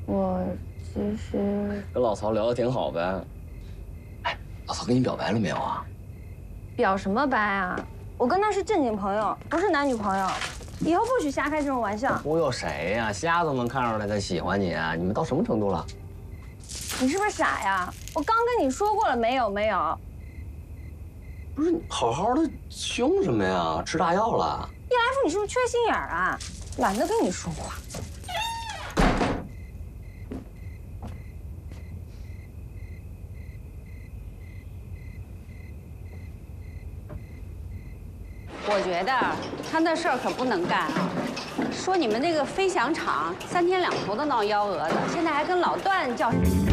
我其实跟老曹聊得挺好呗。哎，老曹跟你表白了没有啊？ 表什么白啊？我跟他是正经朋友，不是男女朋友。以后不许瞎开这种玩笑。 忽悠谁呀？瞎都能看出来他喜欢你啊！你们到什么程度了？ 你是不是傻呀？我刚跟你说过了，没有。 不是，好好的凶什么呀？吃大药了？ 叶来福，你是不是缺心眼儿啊？懒得跟你说话。 我觉得他那事儿可不能干啊！说你们那个飞翔场3天2头的闹幺蛾子，现在还跟老段叫。